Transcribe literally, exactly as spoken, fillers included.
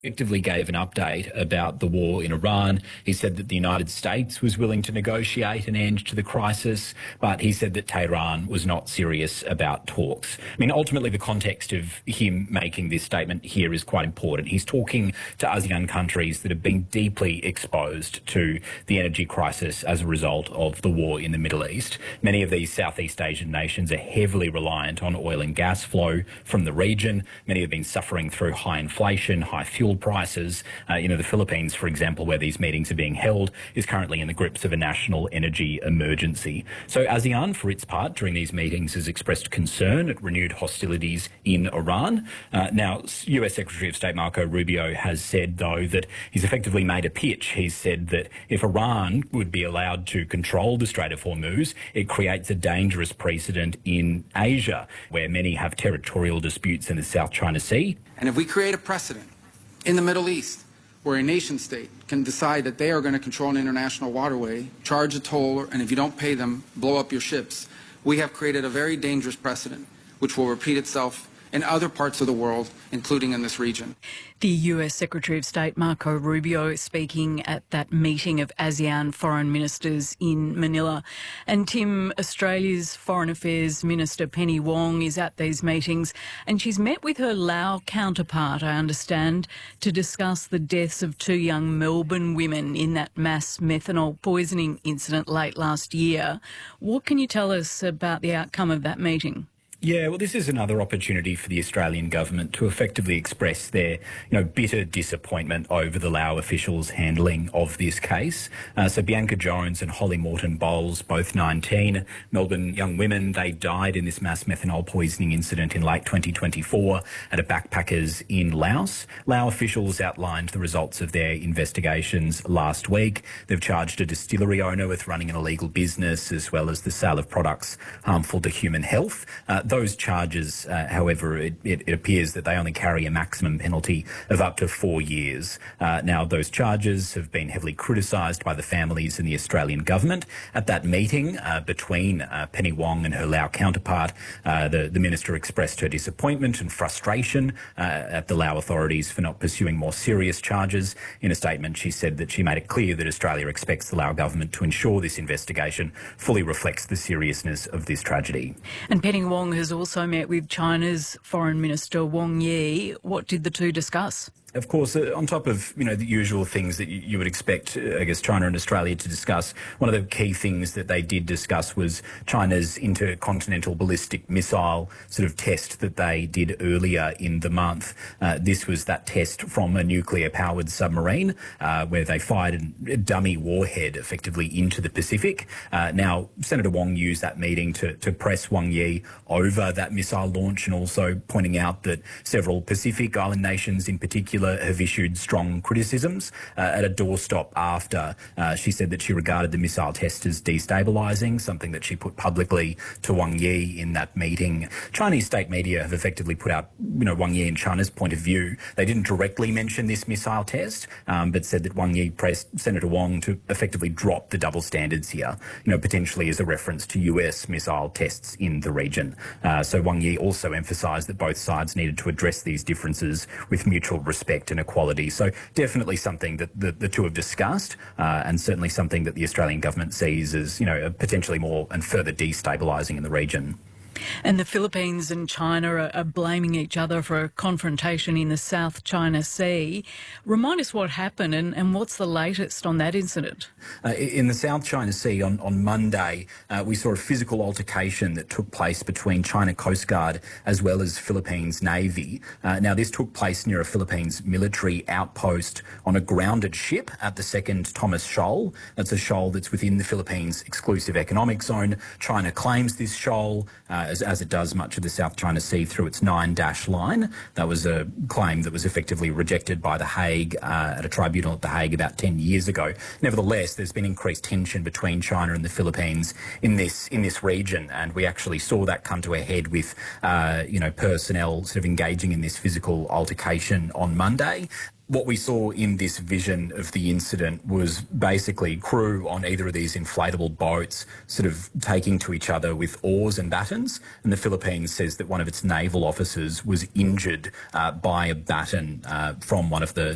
Effectively gave an update about the war in Iran. He said that the United States was willing to negotiate an end to the crisis, but he said that Tehran was not serious about talks. I mean, ultimately, the context of him making this statement here is quite important. He's talking to ASEAN countries that have been deeply exposed to the energy crisis as a result of the war in the Middle East. Many of these Southeast Asian nations are heavily reliant on oil and gas flow from the region. Many have been suffering through high inflation, high fuel prices. Uh, you know, the Philippines, for example, where these meetings are being held, is currently in the grips of a national energy emergency. So ASEAN, for its part, during these meetings has expressed concern at renewed hostilities in Iran. Uh, now, U S Secretary of State Marco Rubio has said, though, that he's effectively made a pitch. He's said that if Iran would be allowed to control the Strait of Hormuz, it creates a dangerous precedent in Asia, where many have territorial disputes in the South China Sea. And if we create a precedent in the Middle East, where a nation state can decide that they are going to control an international waterway, charge a toll, and if you don't pay them, blow up your ships, we have created a very dangerous precedent, which will repeat itself in other parts of the world, including in this region. The U S Secretary of State Marco Rubio speaking at that meeting of ASEAN foreign ministers in Manila. And Tim, Australia's Foreign Affairs Minister Penny Wong is at these meetings, and she's met with her Lao counterpart, I understand, to discuss the deaths of two young Melbourne women in that mass methanol poisoning incident late last year. What can you tell us about the outcome of that meeting? Yeah, well, this is another opportunity for the Australian government to effectively express their, you know, bitter disappointment over the Lao officials' handling of this case. Uh, so Bianca Jones and Holly Morton Bowles, both nineteen, Melbourne young women, they died in this mass methanol poisoning incident in late twenty twenty-four at a backpackers in Laos. Lao officials outlined the results of their investigations last week. They've charged a distillery owner with running an illegal business, as well as the sale of products harmful to human health. Uh, Those charges, uh, however, it, it, it appears that they only carry a maximum penalty of up to four years. Uh, now, those charges have been heavily criticised by the families and the Australian government. At that meeting uh, between uh, Penny Wong and her Lao counterpart, uh, the, the minister expressed her disappointment and frustration uh, at the Lao authorities for not pursuing more serious charges. In a statement, she said that she made it clear that Australia expects the Lao government to ensure this investigation fully reflects the seriousness of this tragedy. And Penny Wong has also met with China's Foreign Minister Wang Yi. What did the two discuss? Of course, uh, on top of, you know, the usual things that you, you would expect, uh, I guess, China and Australia to discuss, one of the key things that they did discuss was China's intercontinental ballistic missile sort of test that they did earlier in the month. Uh, this was that test from a nuclear-powered submarine uh, where they fired a dummy warhead effectively into the Pacific. Uh, now, Senator Wong used that meeting to, to press Wang Yi over that missile launch, and also pointing out that several Pacific Island nations in particular have issued strong criticisms. Uh, at a doorstop after, uh, she said that she regarded the missile test as destabilising, something that she put publicly to Wang Yi in that meeting. Chinese state media have effectively put out, you know, Wang Yi and China's point of view. They didn't directly mention this missile test, um, but said that Wang Yi pressed Senator Wong to effectively drop the double standards here, you know, potentially as a reference to U S missile tests in the region. Uh, so Wang Yi also emphasised that both sides needed to address these differences with mutual respect and equality. So definitely something that the, the two have discussed, uh, and certainly something that the Australian government sees as, you know, potentially more and further destabilising in the region. And the Philippines and China are, are blaming each other for a confrontation in the South China Sea. Remind us what happened and, and what's the latest on that incident? Uh, in the South China Sea on, on Monday, uh, we saw a physical altercation that took place between China Coast Guard as well as Philippines Navy. Uh, now, this took place near a Philippines military outpost on a grounded ship at the second Thomas Shoal. That's a shoal that's within the Philippines' exclusive economic zone. China claims this shoal, uh, as, as it does much of the South China Sea, through its nine-dash line. That was a claim that was effectively rejected by The Hague uh, at a tribunal at The Hague about ten years ago. Nevertheless, there's been increased tension between China and the Philippines in this in this region, and we actually saw that come to a head with uh, you know personnel sort of engaging in this physical altercation on Monday. What we saw in this vision of the incident was basically crew on either of these inflatable boats sort of taking to each other with oars and batons. And the Philippines says that one of its naval officers was injured uh, by a baton uh, from one of the